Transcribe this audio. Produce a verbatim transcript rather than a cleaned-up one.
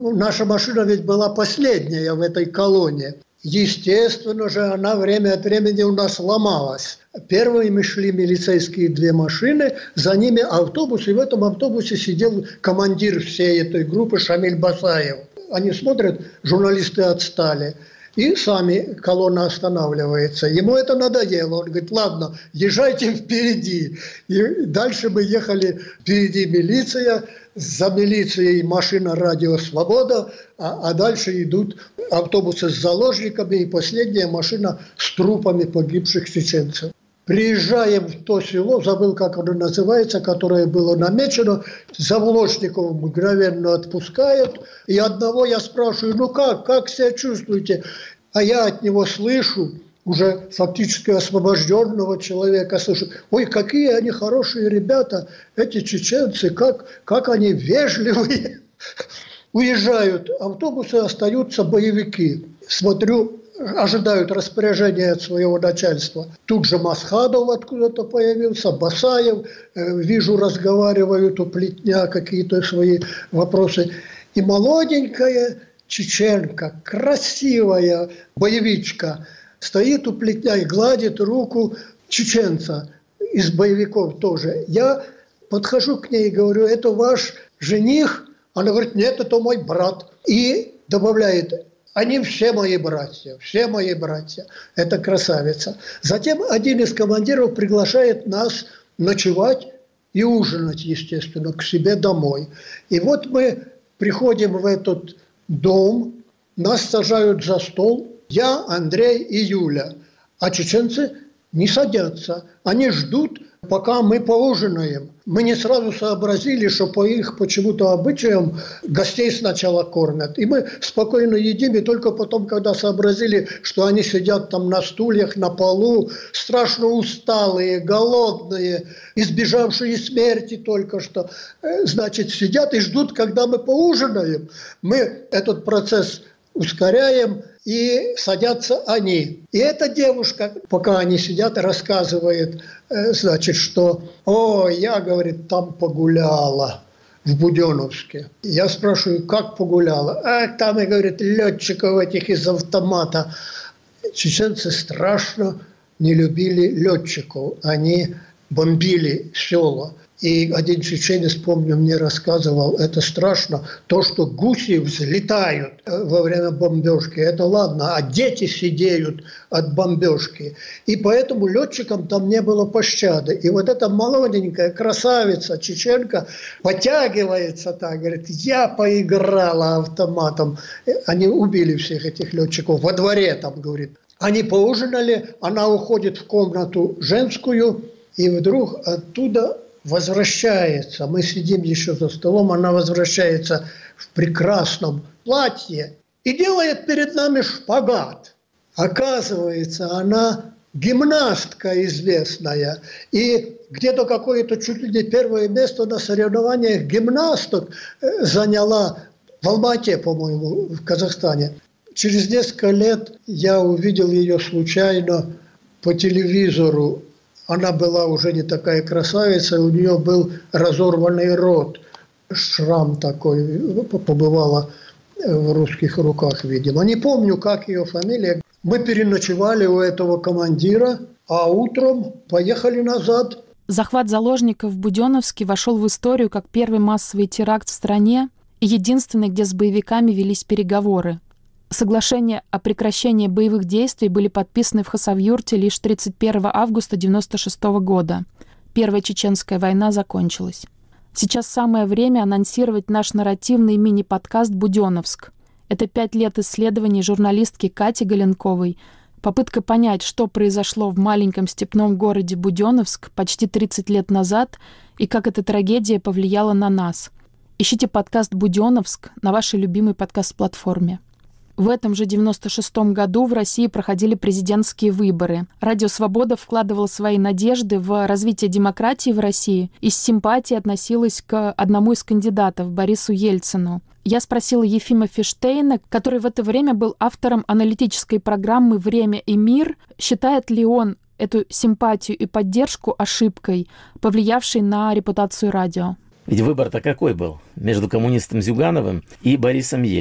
Наша машина ведь была последняя в этой колонне. Естественно же, она время от времени у нас ломалась. Первыми шли милицейские две машины, за ними автобус, и в этом автобусе сидел командир всей этой группы Шамиль Басаев. Они смотрят, журналисты отстали, и сами колонна останавливается. Ему это надоело. Он говорит: ладно, езжайте впереди. И дальше мы ехали, впереди милиция, за милицией машина «Радио Свобода», а, а дальше идут автобусы с заложниками и последняя машина с трупами погибших чеченцев. Приезжаем в то село, забыл, как оно называется, которое было намечено, заложников мгновенно отпускают, и одного я спрашиваю: ну как, как себя чувствуете? А я от него слышу, уже фактически освобожденного человека, слышу: ой, какие они хорошие ребята, эти чеченцы, как, как они вежливые. Уезжают автобусы, остаются боевики. Смотрю, ожидают распоряжения от своего начальства. Тут же Масхадов откуда-то появился, Басаев, э, вижу, разговаривают у плетня какие-то свои вопросы. И молоденькая чеченка, красивая боевичка, стоит у плетня и гладит руку чеченца из боевиков тоже. Я подхожу к ней и говорю: это ваш жених? Она говорит: нет, это мой брат. И добавляет: они все мои братья, все мои братья. Это красавица. Затем один из командиров приглашает нас ночевать и ужинать, естественно, к себе домой. И вот мы приходим в этот дом, нас сажают за стол, я, Андрей и Юля. А чеченцы не садятся. Они ждут, пока мы поужинаем. Мы не сразу сообразили, что по их почему-то обычаям гостей сначала кормят. И мы спокойно едим, и только потом, когда сообразили, что они сидят там на стульях, на полу, страшно усталые, голодные, избежавшие смерти только что, значит, сидят и ждут, когда мы поужинаем. Мы этот процесс ускоряем, и садятся они. И эта девушка, пока они сидят, рассказывает, значит, что «О, я, говорит, там погуляла в Буденновске». Я спрашиваю: как погуляла? А там, и говорит, летчиков этих из автомата. Чеченцы страшно не любили летчиков. Они бомбили села. И один чеченец, помню, мне рассказывал: это страшно, то, что гуси взлетают во время бомбежки, это ладно, а дети сидеют от бомбежки. И поэтому летчикам там не было пощады. И вот эта молоденькая красавица, чеченка, потягивается так, говорит: я поиграла автоматом. Они убили всех этих летчиков во дворе, там, говорит. Они поужинали, она уходит в комнату женскую, и вдруг оттуда возвращается. Мы сидим еще за столом, она возвращается в прекрасном платье и делает перед нами шпагат. Оказывается, она гимнастка известная. И где-то какое-то чуть ли не первое место на соревнованиях гимнасток заняла в Алмате, по-моему, в Казахстане. Через несколько лет я увидел ее случайно по телевизору. Она была уже не такая красавица, у нее был разорванный рот, шрам такой, побывала в русских руках, видимо. Не помню, как ее фамилия. Мы переночевали у этого командира, а утром поехали назад. Захват заложников в Буденновске вошел в историю как первый массовый теракт в стране и единственный, где с боевиками велись переговоры. Соглашения о прекращении боевых действий были подписаны в Хасавюрте лишь тридцать первого августа девяносто шестого года. Первая чеченская война закончилась. Сейчас самое время анонсировать наш нарративный мини-подкаст «Буденновск». Это пять лет исследований журналистки Кати Галенковой, попытка понять, что произошло в маленьком степном городе Буденновск почти тридцать лет назад и как эта трагедия повлияла на нас. Ищите подкаст «Буденновск» на вашей любимой подкаст-платформе. В этом же девяносто шестом году в России проходили президентские выборы. Радио «Свобода» вкладывало свои надежды в развитие демократии в России и с симпатией относилась к одному из кандидатов, Борису Ельцину. Я спросила Ефима Фиштейна, который в это время был автором аналитической программы «Время и мир», считает ли он эту симпатию и поддержку ошибкой, повлиявшей на репутацию радио. Ведь выбор-то какой был? Между коммунистом Зюгановым и Борисом Ельциным.